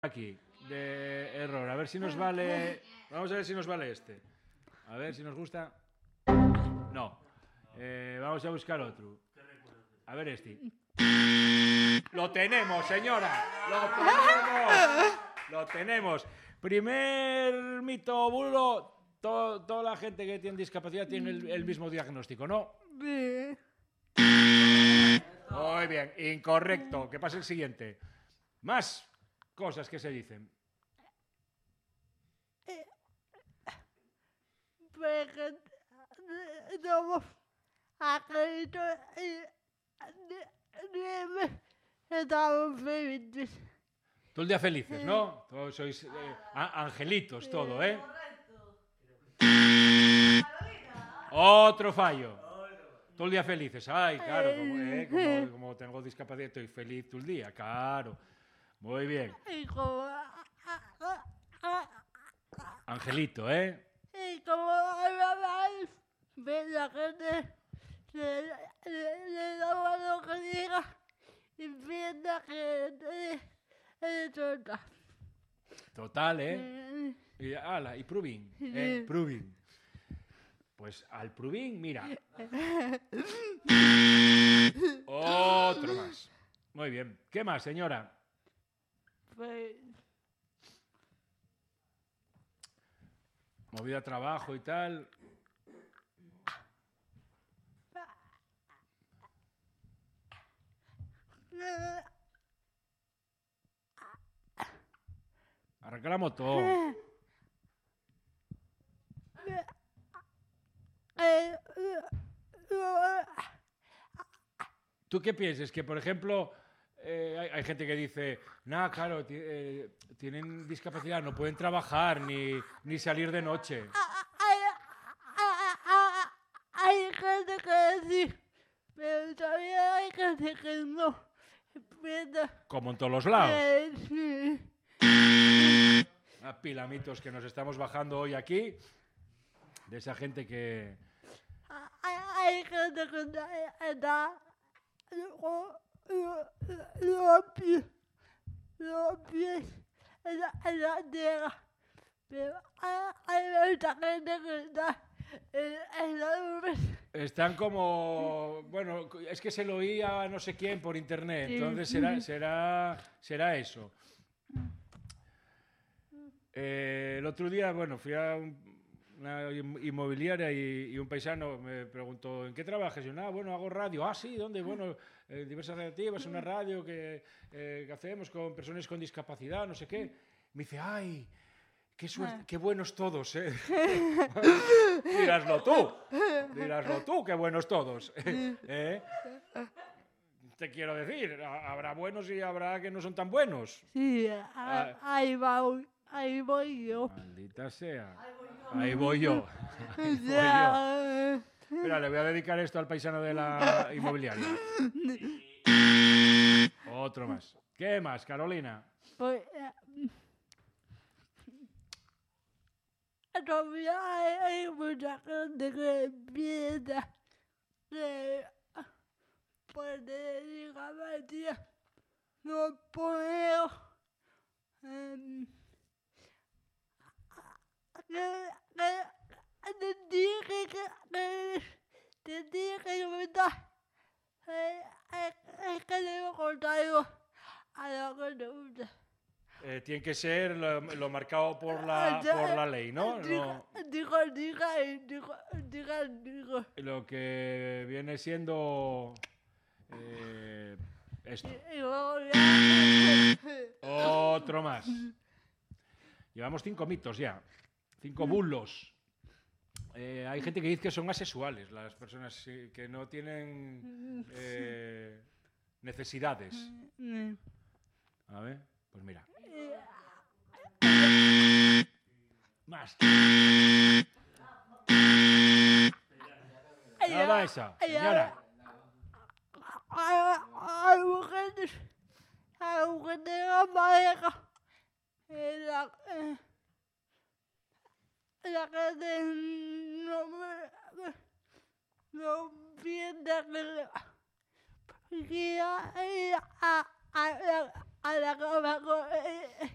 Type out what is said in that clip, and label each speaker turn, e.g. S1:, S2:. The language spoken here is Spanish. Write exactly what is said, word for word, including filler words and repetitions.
S1: Aquí, de error. A ver si nos vale. Vamos a ver si nos vale este. A ver si nos gusta. No. Eh, vamos a buscar otro. A ver este. Lo tenemos, señora. Lo tenemos. Lo tenemos. Primer mito o bulo. To, toda la gente que tiene discapacidad tiene el, el mismo diagnóstico, ¿no?
S2: Sí.
S1: Muy bien. Incorrecto. Que pase el siguiente. Más cosas que se dicen.
S2: Porque somos acréditos y estamos felices.
S1: Todo el día felices, ¿no? Todos sois eh, a- angelitos, todo, ¿eh? Otro fallo. Todo el día felices. Ay, claro, como, eh, como, como tengo discapacidad, estoy feliz todo el día, claro. Muy bien.
S2: Y como,
S1: Angelito, ¿eh?
S2: y como además ve la gente le, le, le da lo que diga y piensa que es tonta.
S1: Total, ¿eh? Y, ala, y Pruvin, ¿eh? Pruvin. Pues al Pruvin, mira. Otro más. Muy bien. ¿Qué más, señora?
S2: Pues,
S1: Movida trabajo y tal. Arranca la moto. ¿Tú qué piensas? Que, por ejemplo, eh, hay, hay gente que dice, nah, claro, ti- eh, tienen discapacidad, no pueden trabajar ni, ni salir de noche.
S2: hay, hay gente que sí, pero también hay gente que no. Piensa
S1: Como en todos los lados.
S2: que sí.
S1: Una pila mitos que nos estamos bajando hoy aquí, de esa gente que...
S2: Hay, hay gente que está, está lo- lo- los pies, los pies en la, en la tierra, pero hay, hay mucha gente que está en, en la nube.
S1: Están como... Bueno, es que se lo oía a no sé quién por internet,
S2: Sí.
S1: entonces será, será, será eso. Eh, el otro día, bueno, fui a un- una in- inmobiliaria y, y un paisano me preguntó, ¿en qué trabajas? Y yo, ah, bueno, hago radio. Ah, sí, ¿dónde? Bueno, eh, diversas alternativas, una radio que, eh, que hacemos con personas con discapacidad, no sé qué. Me dice, ay, qué suerte, qué buenos todos, ¿eh? Diráslo tú, diráslo tú, qué buenos todos. ¿Eh? Te quiero decir, ha- habrá buenos y habrá que no son tan buenos.
S2: Sí, ahí, ahí va, ahí voy yo.
S1: Maldita sea. Ahí voy yo. Ahí voy yo.
S2: Ya,
S1: Espera, le voy a dedicar esto al paisano de la inmobiliaria. Otro más. ¿Qué más, Carolina?
S2: pues, eh, todavía hay, hay mucha gente que piensa que por discapacidad no puedo em, que, que te dije que, que te dije que verdad eh, es, es que debo contarlo a lo que te gusta.
S1: Eh, tiene que ser lo, lo marcado por la, por la ley, ¿no?
S2: Diga,
S1: No,
S2: diga, diga, diga, diga, diga.
S1: lo que viene siendo... eh, esto.
S2: Y luego ya...
S1: Otro más. Llevamos cinco mitos ya. Cinco bulos. Eh, hay gente que dice que son asexuales, las personas eh, que no tienen eh, necesidades. A ver, pues mira. Más. Nada esa, señora.
S2: Hay mujeres, hay mujeres de la pareja. En la, eh, la gente no me... No piensa que... Que a, a, a, a, a la cama con...